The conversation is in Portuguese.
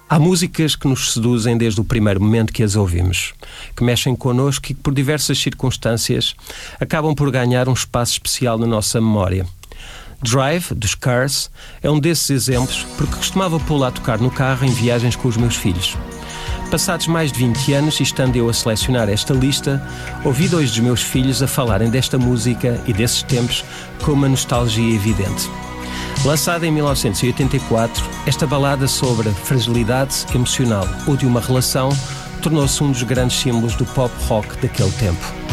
Há músicas que nos seduzem desde o primeiro momento que as ouvimos, que mexem connosco e que, por diversas circunstâncias, acabam por ganhar um espaço especial na nossa memória. Drive, dos Cars, é um desses exemplos porque costumava pô-la a tocar no carro em viagens com os meus filhos. Passados mais de 20 anos e estando eu a selecionar esta lista, ouvi 2 dos meus filhos a falarem desta música e desses tempos com uma nostalgia evidente. Lançada em 1984, esta balada sobre a fragilidade emocional ou de uma relação tornou-se um dos grandes símbolos do pop rock daquele tempo.